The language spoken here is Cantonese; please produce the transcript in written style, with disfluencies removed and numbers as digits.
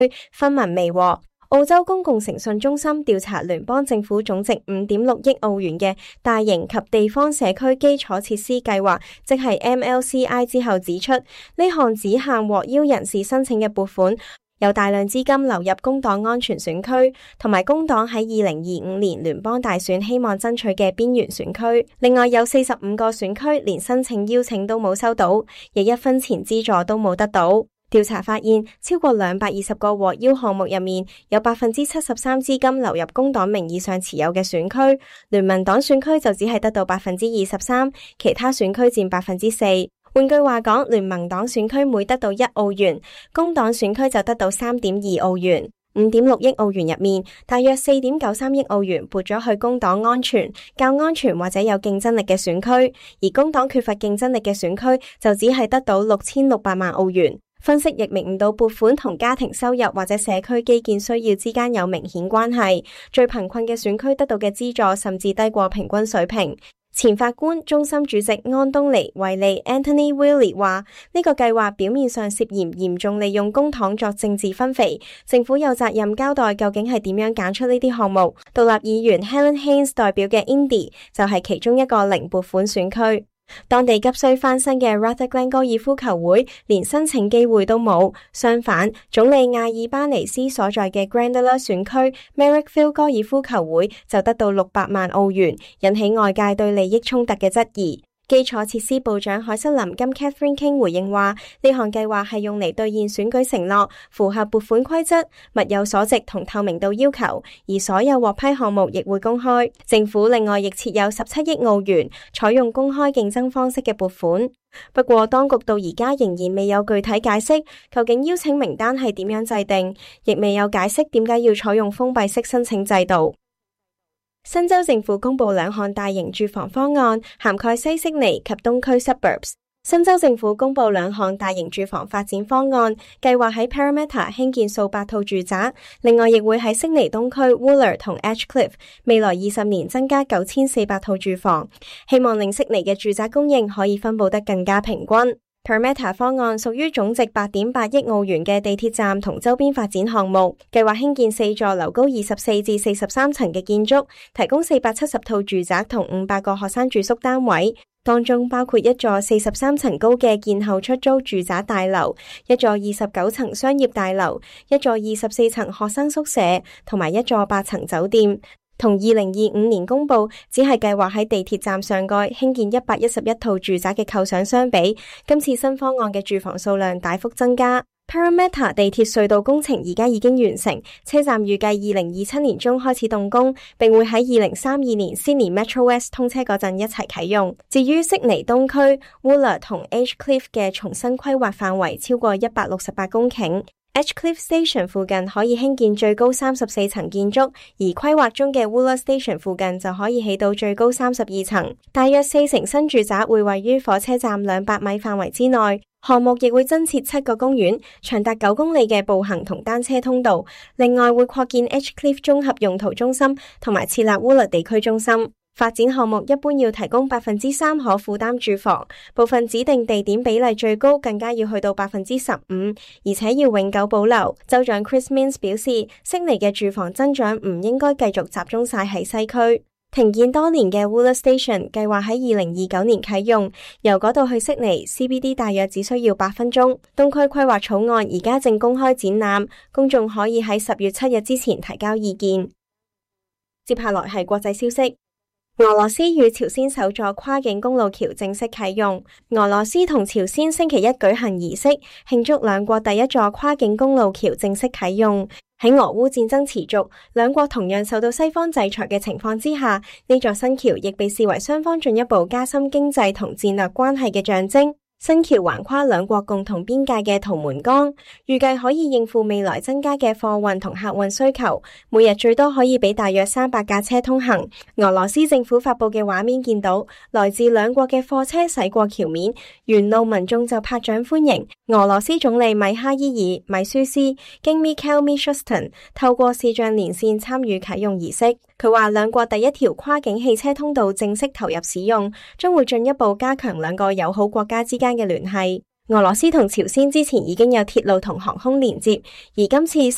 分文未獲。澳洲公共誠信中心調查聯邦政府總值5.6億澳元嘅大型及地方社區基礎設施計劃，即係 MLCI 之後指出，呢項只限獲邀人士申請嘅撥款，有大量資金流入工黨安全選區，同埋工黨喺2025年聯邦大選希望爭取嘅邊緣選區。另外有45個選區連申請邀請都冇收到，亦一分錢資助都冇得到。調查發現，超過220個獲邀項目入面，有73%資金流入工黨名義上持有嘅選區，聯盟黨選區就只係得到23%，其他選區佔4%。換句話講，聯盟黨選區每得到1澳元，工黨選區就得到3.2澳元。5.6億澳元入面，大約4.93億澳元撥咗去工黨安全、較安全或者有競爭力嘅選區，而工黨缺乏競爭力嘅選區就只係得到6600萬澳元。分析亦明唔到撥款同家庭收入或者社區基建需要之間有明顯關係，最貧困嘅選區得到嘅資助甚至低過平均水平。前法官、中心主席安東尼·維利 Anthony Willey 話：呢個計劃表面上涉嫌嚴重利用公帑作政治分肥，政府有責任交代究竟係點樣揀出呢啲項目。獨立議員 Helen Haines 代表嘅 Indy 就係其中一個零撥款選區。當地急需翻新嘅 Rutherglen 高爾夫球會連申請機會都冇，相反，總理阿爾巴尼斯所在嘅 Grandler 選區 Merrickville 高爾夫球會就得到600萬澳元，引起外界對利益衝突嘅質疑。基礎設施部長海瑟琳金 Catherine King 回應話，呢項計劃係用嚟兌現選舉承諾，符合撥款規則、物有所值同透明度要求，而所有獲批項目亦會公開。政府另外亦設有17億澳元，採用公開競爭方式嘅撥款。不過，當局到而家仍然未有具體解釋，究竟邀請名單係點樣制定，亦未有解釋點解要採用封閉式申請制度。新州政府公布2項大型住房方案，涵蓋西悉尼及東區 suburbs。新州政府公布2項大型住房發展方案，計劃喺 Parramatta 興建數百套住宅，另外亦會喺悉尼東區 Woollert 同 Edgecliff 未來20年增加9400套住房，希望令悉尼嘅住宅供應可以分布得更加平均。Parramatta 方案屬於總值8.8億澳元嘅地鐵站同周邊發展項目，計劃興建4座樓高24至43層嘅建築，提供470套住宅同500個學生住宿單位，當中包括一座43層高嘅建後出租住宅大樓，一座29層商業大樓，一座24層學生宿舍，同埋一座8層酒店。同2025年公布只係計劃喺地鐵站上蓋興建111套住宅嘅構想相比，今次新方案嘅住房數量大幅增加。Parramatta 地鐵隧道工程而家已經完成，車站預計2027年中開始動工，並會喺2032年 Sydney Metro West 通車嗰陣一齊啟用。至於悉尼東區 Woollert 同 Edgecliff 嘅重新規劃範圍超過168公頃。Edgecliff Station 附近可以興建最高34層建築，而規劃中嘅 Woollert Station 附近就可以起到最高32層。大約4成新住宅會位於火車站200米範圍之內。項目亦會增設7個公園，長達9公里嘅步行同單車通道。另外會擴建 Edgecliff 綜合用途中心，同埋設立 Woollert 地區中心。發展項目一般要提供3%可負擔住房，部分指定地點比例最高更加要去到15%，而且要永久保留。州長 Chris Minns 表示，悉尼嘅住房增長唔應該繼續集中晒喺西區。停建多年嘅 Woollert Station 計劃喺2029年啟用，由嗰度去悉尼 CBD 大約只需要8分鐘。東區規劃草案而家正公開展覽，公眾可以喺10月7日之前提交意見。接下來係國際消息。俄羅斯與朝鮮首座跨境公路橋正式啟用。俄羅斯同朝鮮星期一舉行儀式，慶祝兩國第一座跨境公路橋正式啟用。喺俄烏戰爭持續，兩國同樣受到西方制裁嘅情況之下，呢座新橋亦被視為雙方進一步加深經濟同戰略關係嘅象徵。新橋橫跨兩國共同邊界嘅圖們江，預計可以應付未來增加嘅貨運同客運需求，每日最多可以俾大約300架車通行。俄羅斯政府發布嘅畫面見到，來自兩國嘅貨車駛過橋面，沿路民眾就拍掌歡迎。俄羅斯總理米哈伊爾米舒斯經 Mikhail Mishustin 透過視像連線參與啟用儀式。佢話兩國第一條跨境汽車通道正式投入使用，將會進一步加強兩個友好國家之間嘅聯繫。俄羅斯同朝鮮之前已經有鐵路同航空連接，而今次